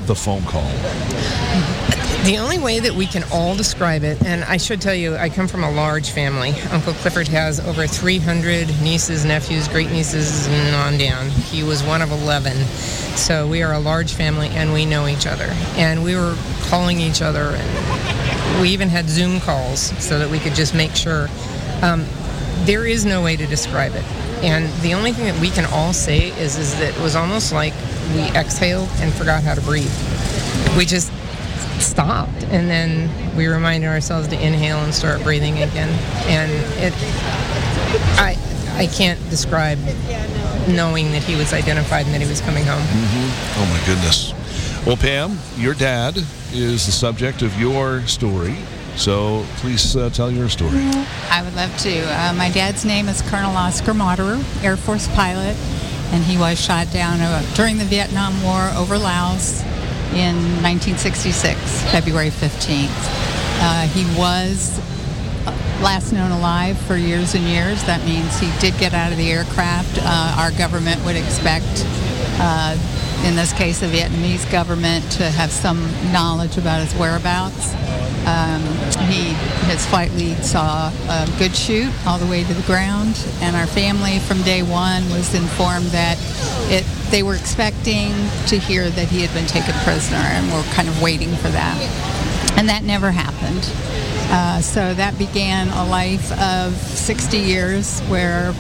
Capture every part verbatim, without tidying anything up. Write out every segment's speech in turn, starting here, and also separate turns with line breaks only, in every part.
the phone call?
The only way that we can all describe it, and I should tell you, I come from a large family. Uncle Clifford has over three hundred nieces, nephews, great-nieces, and on down. He was one of eleven. So we are a large family, and we know each other. And we were calling each other, and we even had Zoom calls so that we could just make sure. Um, there is no way to describe it. And the only thing that we can all say is, is that it was almost like we exhaled and forgot how to breathe. We just stopped, and then we reminded ourselves to inhale and start breathing again. And it, I, I can't describe knowing that he was identified and that he was coming home.
Mm-hmm. Oh my goodness. Well, Pam, your dad is the subject of your story, so please uh, tell your story.
I would love to. Uh, my dad's name is Colonel Oscar Moderer, Air Force pilot, and he was shot down uh, during the Vietnam War over Laos in nineteen sixty-six, February fifteenth. Uh, he was last known alive for years and years. That means he did get out of the aircraft. Uh, our government would expect, uh, in this case the Vietnamese government, to have some knowledge about his whereabouts. Um, he, his flight lead saw a good shoot all the way to the ground, and our family from day one was informed that it, they were expecting to hear that he had been taken prisoner, and we're kind of waiting for that. And that never happened. Uh, so that began a life of sixty years where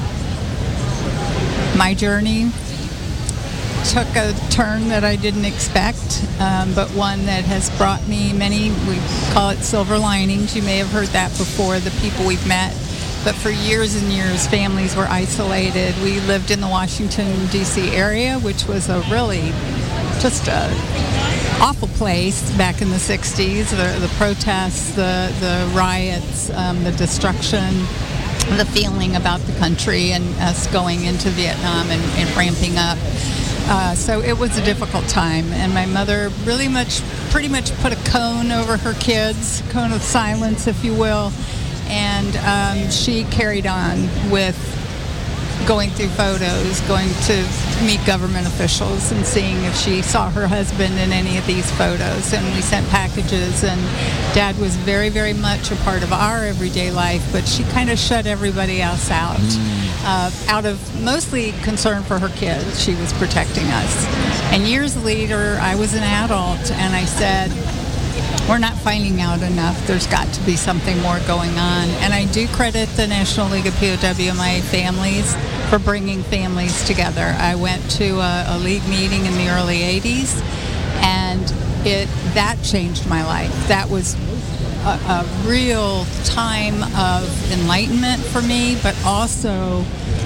my journey took a turn that I didn't expect, um, but one that has brought me many, we call it silver linings. You may have heard that before, the people we've met. But for years and years, families were isolated. We lived in the Washington, D C area, which was a really just a awful place back in the sixties. The, the protests, the, the riots, um, the destruction, the feeling about the country and us going into Vietnam and, and ramping up. Uh, so it was a difficult time, and my mother really much, pretty much put a cone over her kids, cone of silence, if you will, and um, she carried on with going through photos, going to meet government officials and seeing if she saw her husband in any of these photos, and we sent packages, and Dad was very, very much a part of our everyday life, but she kind of shut everybody else out. Uh, out of mostly concern for her kids. She was protecting us. And years later, I was an adult, and I said, we're not finding out enough. There's got to be something more going on. And I do credit the National League of P O W M I A families for bringing families together. I went to a, a league meeting in the early eighties, and it that changed my life. That was A, a real time of enlightenment for me, but also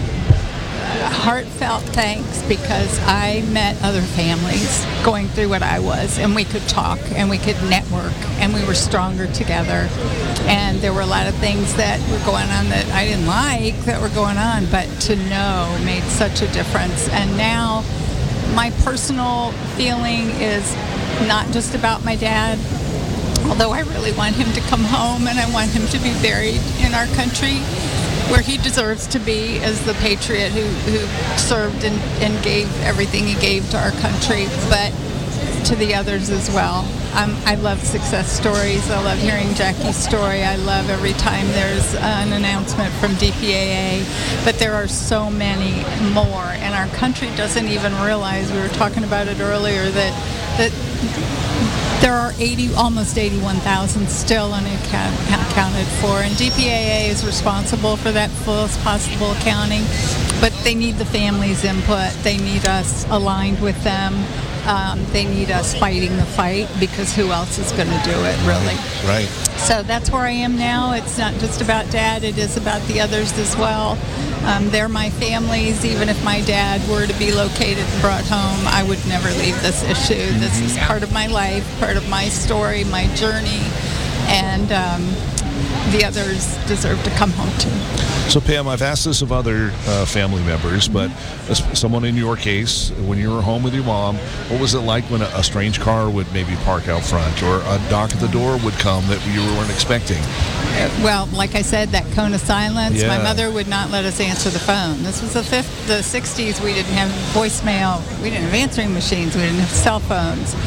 heartfelt thanks, because I met other families going through what I was, and we could talk and we could network, and we were stronger together. And there were a lot of things that were going on that I didn't like that were going on, but to know made such a difference. And now my personal feeling is not just about my dad, although I really want him to come home, and I want him to be buried in our country where he deserves to be, as the patriot who, who served and, and gave everything he gave to our country, but to the others as well. Um, I love success stories. I love hearing Jackie's story. I love every time there's an announcement from D P A A, but there are so many more, and our country doesn't even realize, we were talking about it earlier, that that there are eighty, almost eighty-one thousand still unaccounted for, and D P A A is responsible for that fullest possible accounting, but they need the families' input. They need us aligned with them. Um, they need us fighting the fight, because who else is going to do it, really?
Right.
So that's where I am now. It's not just about Dad. It is about the others as well. Um, they're my families. Even if my dad were to be located and brought home, I would never leave this issue. This is part of my life, part of my story, my journey, and um, the others deserve to come home too.
So, Pam, I've asked this of other uh, family members, but as someone in your case, when you were home with your mom, what was it like when a, a strange car would maybe park out front, or a knock at the door would come that you weren't expecting?
Well, like I said, that cone of silence,
Yeah.
my mother would not let us answer the phone. This was the, fifth, the sixties. We didn't have voicemail. We didn't have answering machines. We didn't have cell phones.